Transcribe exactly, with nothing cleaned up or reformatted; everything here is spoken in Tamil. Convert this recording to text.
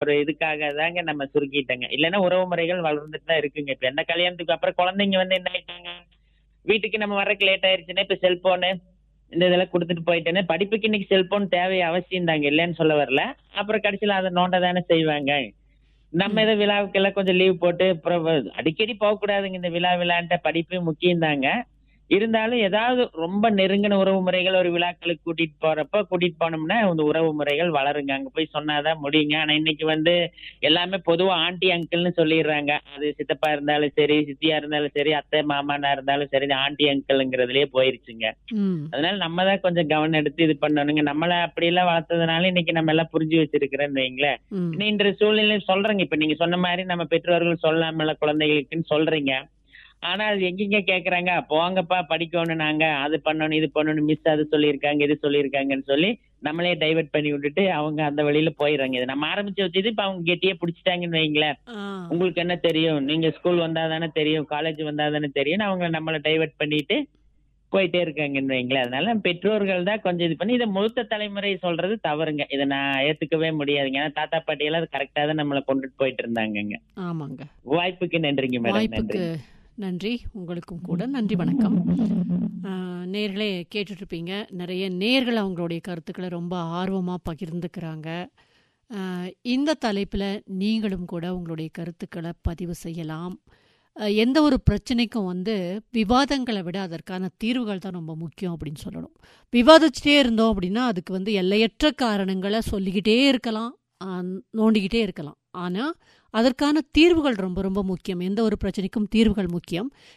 ஒரு இதுக்காக தாங்க நம்ம சுருக்கிட்டேங்க. இல்லைன்னா உறவு முறைகள் வளர்ந்துட்டு தான் இருக்குங்க. இப்ப எந்த கல்யாணத்துக்கு அப்புறம் குழந்தைங்க வந்து என்ன ஆயிட்டாங்க, வீட்டுக்கு நம்ம வர்றதுக்கு லேட் ஆயிருச்சுன்னா இப்ப செல்போனு இந்த இதெல்லாம் கொடுத்துட்டு போயிட்டேன்னு, படிப்புக்கு இன்னைக்கு செல்போன் தேவை அவசியம் தாங்க, இல்லைன்னு சொல்ல வரல. அப்புறம் கடைசியில அதை நோண்ட தானே செய்வாங்க. நம்ம ம். ஏதோ விழாவுக்கெல்லாம் கொஞ்சம் லீவ் போட்டு அப்புறம் வ- அடிக்கடி போகக்கூடாதுங்க இந்த விழா விழான்ட்டு, படிப்பு முக்கியம் தாங்க. இருந்தாலும் ஏதாவது ரொம்ப நெருங்கின உறவு முறைகள் ஒரு விழாக்களுக்கு கூட்டிட்டு போறப்ப கூட்டிட்டு போனோம்னா இந்த உறவு முறைகள் வளருங்க. அங்க போய் சொன்னாதான் முடியுங்க. ஆனா இன்னைக்கு வந்து எல்லாமே பொதுவா ஆண்டி அங்கிள்னு சொல்லிடுறாங்க. அது சித்தப்பா இருந்தாலும் சரி, சித்தியா இருந்தாலும் சரி, அத்தை மாமானா இருந்தாலும் சரி, ஆண்டி அங்கிள்ங்கிறதுலயே போயிருச்சுங்க. ம். அதனால நம்ம தான் கொஞ்சம் கவனம் எடுத்து இது பண்ணணுங்க. நம்மள அப்படியெல்லாம் வளர்த்ததுனால இன்னைக்கு நம்ம எல்லாம் புரிஞ்சு வச்சிருக்கிறோன்னு வைங்களேன். ம். இன்னும் இன்றைய சூழ்நிலை சொல்றேங்க. இப்ப நீங்க சொன்ன மாதிரி நம்ம பெற்றோர்கள் சொல்லாமல குழந்தைகளுக்குன்னு சொல்றீங்க. ஆனா அது எங்கெங்க கேக்குறாங்க, போங்கப்பா படிக்கணும், நாங்க அது பண்ணணும் இது பண்ணணும், மிஸ் அது சொல்லியிருக்காங்க இது சொல்லியிருக்காங்கன்னு சொல்லி நம்மளே டைவர்ட் பண்ணி விட்டுட்டு அவங்க அந்த வழியில போயிடுறாங்க. இது நம்ம ஆரம்பிச்சு வச்சது இப்ப அவங்க கெட்டியே பிடிச்சிட்டாங்கன்னு வைங்களேன். ஆ. உங்களுக்கு என்ன தெரியும், நீங்க ஸ்கூல் வந்தா தானே தெரியும், காலேஜ் வந்தா தானே தெரியும், அவங்க நம்மளை டைவர்ட் பண்ணிட்டு போயிட்டே இருக்காங்கன்னு வைங்களேன். அதனால பெற்றோர்கள் தான் கொஞ்சம் இது பண்ணி இதை மூத்த தலைமுறை சொல்றது தவறுங்க. இதை நான் ஏத்துக்கவே முடியாதுங்க. ஏன்னா தாத்தா பாட்டி எல்லாம் கரெக்டா தான் நம்மளை கொண்டுட்டு போயிட்டு இருந்தாங்கங்க. ஆமாங்க. வாய்ப்புக்கு நன்றிங்க மேடம். வாய்ப்புக்கு நன்றி. நன்றி. உங்களுக்கும் கூட நன்றி. வணக்கம். ஆ, நேயர்களே கேட்டுட்ருப்பீங்க. நிறைய நேயர்கள் அவங்களுடைய கருத்துக்களை ரொம்ப ஆர்வமாக பகிர்ந்துக்கிறாங்க. ஆ, இந்த தலைப்பில் நீங்களும் கூட உங்களுடைய கருத்துக்களை பதிவு செய்யலாம். ஆ, எந்த ஒரு பிரச்சனைக்கும் வந்து விவாதங்களை விட அதற்கான தீர்வுகள் தான் ரொம்ப முக்கியம் அப்படின்னு சொல்லணும். விவாதிச்சுட்டே இருந்தோம் அப்படின்னா அதுக்கு வந்து எல்லையற்ற காரணங்களை சொல்லிக்கிட்டே இருக்கலாம், ஆ, நோண்டிக்கிட்டே இருக்கலாம். ஆனால் அதற்கான தீர்வுகள் ரொம்ப ரொம்ப முக்கியம். எந்த ஒரு பிரச்சனைக்கும் தீர்வுகள் முக்கியம்.